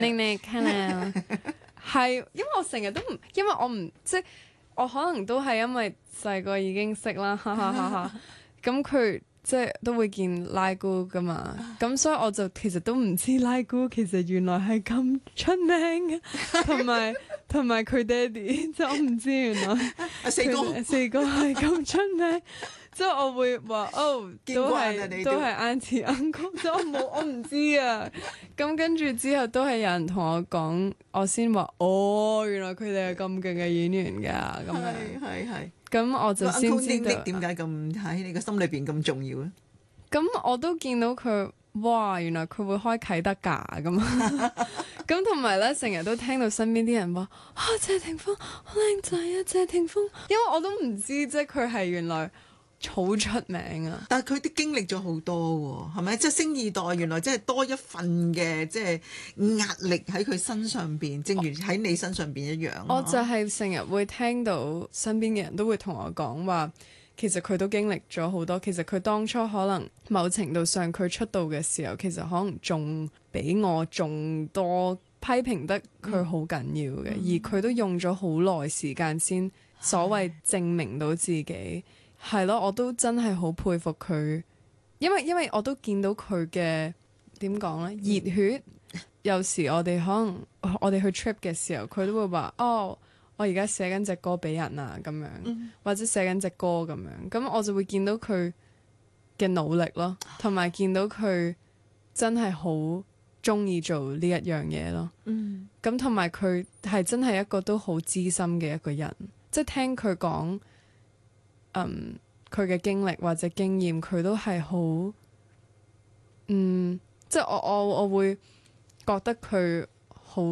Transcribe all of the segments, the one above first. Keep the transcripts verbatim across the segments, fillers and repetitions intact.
寧寧 hello 係，因為我成日都唔，因為我唔即係我可能都係因為細個已經識啦，哈哈哈哈。咁佢即係都會見拉姑噶嘛，咁所以我就其實都唔知拉姑其實原來係咁出名，同埋同埋佢爹哋，即係我唔知原來四哥四哥係咁出名。即係我會話哦，都係你都係 auntie uncle，即係我冇我唔知啊。咁跟住之後都係有人同我講，我先話哦，原來佢哋係咁勁嘅演員㗎，咁樣係係。 咁我就先知道點解咁喺你個心裏邊咁重要咧？ 咁我都見到佢，哇！原來佢會開啟德㗎咁。咁同埋咧，成日都聽到身邊啲人話啊，謝霆鋒好靚仔啊，謝霆鋒。因為我都唔知，即係佢係原來好出名啊！ 但係佢啲經歷咗好多喎，係咪？即係星二代原來即係多一份嘅即係壓力喺佢身上邊，正如喺你身上邊一樣。 我就係成日會聽到身邊嘅人都會同我講話，其實佢都經歷咗好多。其實佢當初可能某程度上佢出道嘅時候，其實可能仲比我仲多批評得佢好緊要嘅，嗯、而佢都用咗好耐時間先所謂證明到自己。係咯，我都真係好佩服佢，因為因為我都見到佢嘅點講呢，熱血。有時我哋可能我哋去 trip 嘅時候，佢都會話：哦，我而家寫緊隻歌俾人啊，咁樣，嗯、或者寫緊隻歌咁樣。咁我就會見到佢嘅努力咯，同埋見到佢真係好中意做呢一樣嘢咯。咁同埋佢係真係一個都好資深嘅一個人，即係聽佢講。嗯，佢嘅經歷或者經驗，佢都係好，嗯，即係我我我會覺得佢好，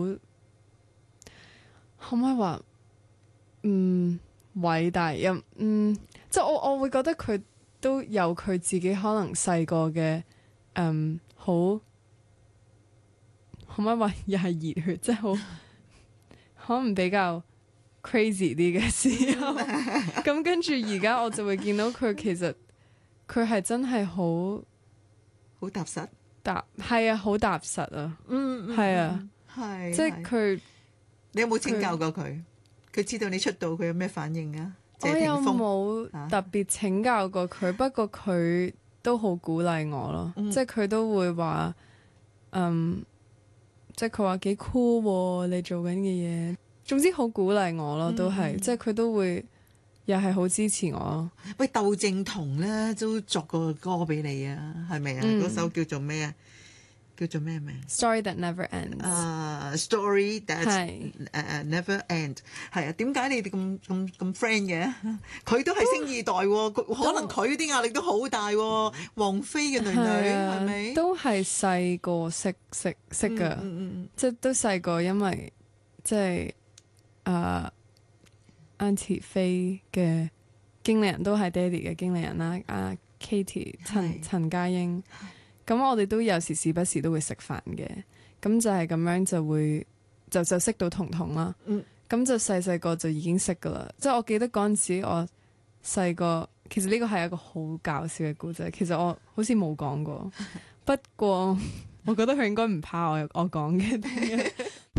可唔可以話，嗯，偉大又，嗯，即係我我會覺得佢都有佢自己可能細個嘅，嗯，好，可唔可以話又係熱血，即係好，可能比較crazy 啲嘅時候，咁跟住而家我就會見到佢其實佢係真係好好踏實， 踏係啊，好踏實啊， 嗯， 係啊， 係， 即係佢。 你有冇請教過佢？佢知道你出道，佢有咩反應啊？ 我有冇特別請教過佢？不過佢都好鼓勵我咯，即係佢都會話，嗯，即係佢話幾 cool 喎，你做緊嘅嘢。總之好鼓勵我咯，都係，嗯、即係佢都會又係好支持我。 喂，竇靖童咧都作個歌俾你啊，係咪啊？嗰、嗯、首叫做咩啊？叫做咩名 ？Story that never ends。 啊、uh,，Story that 誒誒、uh, never end。係啊，點解你哋咁咁咁 friend 嘅？佢都係星二代喎，都可能佢啲壓力都好大喎。王菲嘅女女係咪？ 都係細個識識識㗎，嗯嗯嗯、即係都細個，因為即係。誒 Auntie 飛嘅經理人都係爹哋嘅經理人啦，阿、uh, Katie 陳陳家英，咁我哋都有時時不時都會食飯嘅，咁就係咁樣就會就就識到彤彤啦，咁、嗯、就細細個就已經識噶啦，即、就、係、是、我記得嗰陣時我細個，其實呢個係一個好搞笑嘅故仔，其實我好似冇講過，不過我覺得佢應該唔怕我我講嘅。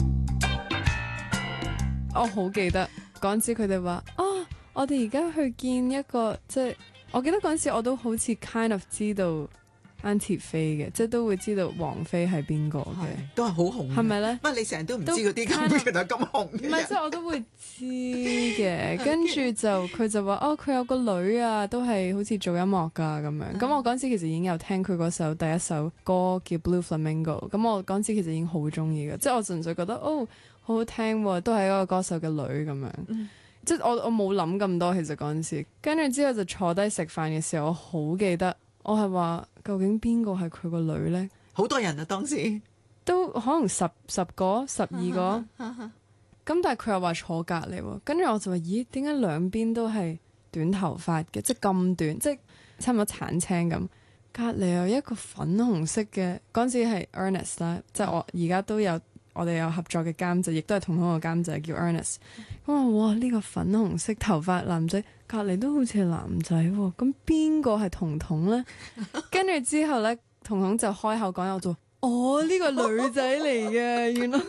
我好記得嗰陣時佢哋話啊，我哋而家去見一個，即係我記得嗰陣時我都好似 kind of 知道 Auntie 飛嘅，即係都會知道王菲係邊個嘅， 都係好紅， 係咪咧？ 乜你成日都唔知嗰啲咁原來咁紅嘅？ 唔係，即係我都會知嘅。跟住就佢就話哦，佢有個女啊，都係好似做音樂噶咁樣。咁我嗰陣時其實已經有聽佢嗰首第一首歌叫 Blue Flamingo。咁我嗰陣時其實已經好中意嘅，即係我純粹覺得哦。好好聽喎，都係一個歌手嘅女咁樣，嗯、即係我我冇諗咁多，其實嗰陣時，跟住之後就坐低食飯嘅時候，我好記得，我係話究竟邊個係佢個女呢？ 好多人啊，當時都可能十十個、十二個，咁但係佢又話坐隔離喎，跟住我就話咦，點解兩邊都係短頭髮嘅，即係咁短，即係差唔多橙青咁，隔離有一個粉紅色嘅，嗰陣時係 Ernest 啦，即係我而家都有。我哋有合作嘅監製，亦都係同同個監製叫 Ernest。咁啊，哇！呢、這個粉紅色頭髮男仔隔離都好似係男仔喎，咁邊個係彤彤咧？跟住之後咧，彤彤就開口講，我就哦，呢個女仔嚟嘅，原來。